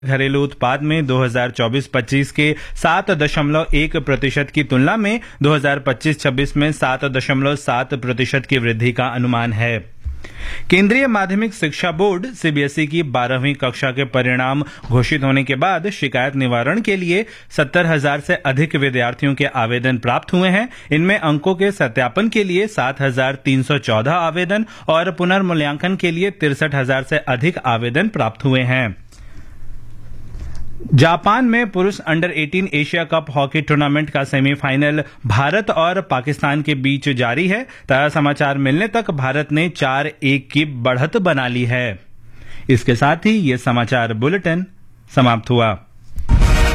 घरेलू उत्पाद में 2024-25 के 7.1% की तुलना में 2025-26 में 7.7% की वृद्धि का अनुमान है। केंद्रीय माध्यमिक शिक्षा बोर्ड सीबीएसई की 12वीं कक्षा के परिणाम घोषित होने के बाद शिकायत निवारण के लिए 70,000 से अधिक विद्यार्थियों के आवेदन प्राप्त हुए हैं। इनमें अंकों के सत्यापन के लिए 7,314 आवेदन और पुनर्मूल्यांकन के लिए 63,000 से अधिक आवेदन प्राप्त हुए हैं। जापान में पुरुष under 18 Asia cup hockey tournament का सेमीफाइनल भारत और पाकिस्तान के बीच जारी है। ताजा समाचार मिलने तक भारत ने 4-1 की बढ़त बना ली है। इसके साथ ही ये समाचार बुलेटिन समाप्त हुआ।